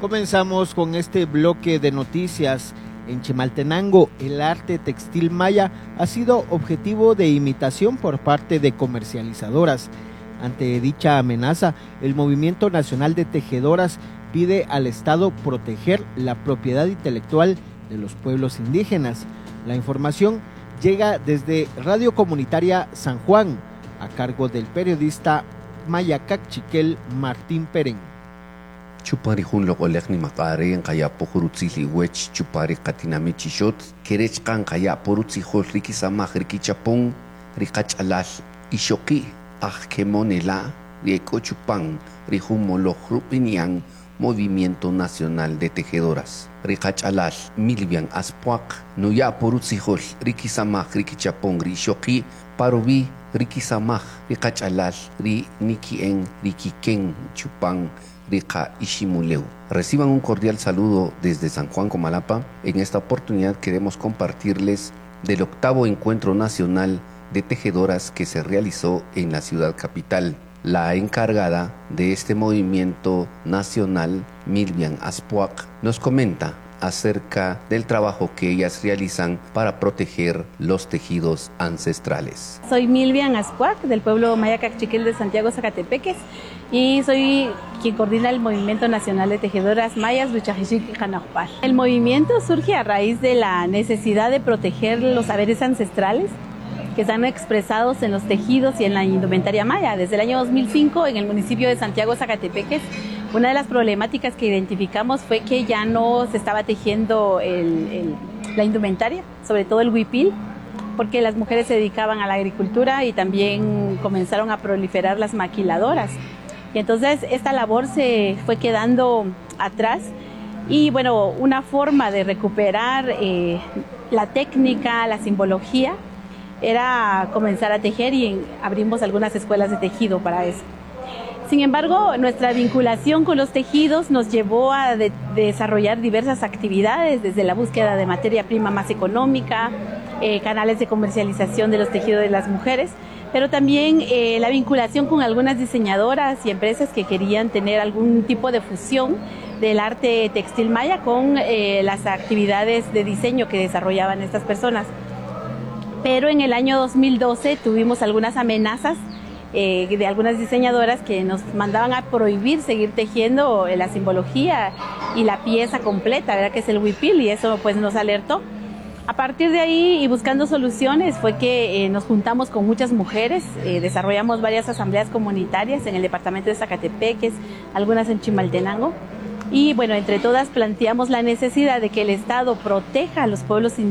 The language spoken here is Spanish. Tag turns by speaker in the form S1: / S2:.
S1: Comenzamos con este bloque de noticias. En Chimaltenango, el arte textil maya ha sido objetivo de imitación por parte de comercializadoras. Ante dicha amenaza, el Movimiento Nacional de Tejedoras pide al Estado proteger la propiedad intelectual de los pueblos indígenas. La información llega desde Radio Comunitaria San Juan, a cargo del periodista maya cachiquel Martín Perén.
S2: Chupari hunlo olegni makare en kaya pohurutzili wech chupari katinami chishot kerech kan kaya porutzi hol riki sama riki chapon rikach alal ishoki ajkemonela rieko chupan rihumolo rupinian Movimiento Nacional de Tejedoras rikach alal milbian aspuak nuya porutzi hol riki sama riki chapon rishoki parobi riki sama rikach alal ri nikien rikiken chupan Rica Ishimuleu. Reciban un cordial saludo desde San Juan, Comalapa. En esta oportunidad queremos compartirles del 8º Encuentro Nacional de Tejedoras que se realizó en la ciudad capital. La encargada de este movimiento nacional, Milvian Aspuac, nos comenta acerca del trabajo que ellas realizan para proteger los tejidos ancestrales.
S3: Soy Milvian Aspuac, del pueblo maya cachiquel de Santiago, Zacatepeques, y soy quien coordina el Movimiento Nacional de Tejedoras Mayas Huichajichic y Janajpal. El movimiento surge a raíz de la necesidad de proteger los saberes ancestrales que están expresados en los tejidos y en la indumentaria maya. Desde el año 2005, en el municipio de Santiago, Zacatepeques, una de las problemáticas que identificamos fue que ya no se estaba tejiendo la indumentaria, sobre todo el huipil, porque las mujeres se dedicaban a la agricultura y también comenzaron a proliferar las maquiladoras. Y entonces esta labor se fue quedando atrás y bueno, una forma de recuperar la técnica, la simbología, era comenzar a tejer y abrimos algunas escuelas de tejido para eso. Sin embargo, nuestra vinculación con los tejidos nos llevó a desarrollar diversas actividades, desde la búsqueda de materia prima más económica, canales de comercialización de los tejidos de las mujeres, pero también la vinculación con algunas diseñadoras y empresas que querían tener algún tipo de fusión del arte textil maya con las actividades de diseño que desarrollaban estas personas. Pero en el año 2012 tuvimos algunas amenazas de algunas diseñadoras que nos mandaban a prohibir seguir tejiendo la simbología y la pieza completa, ¿verdad? Que es el huipil, y eso pues nos alertó. A partir de ahí y buscando soluciones fue que nos juntamos con muchas mujeres, desarrollamos varias asambleas comunitarias en el departamento de Zacatepeques, algunas en Chimaltenango, y bueno, entre todas planteamos la necesidad de que el Estado proteja a los pueblos indígenas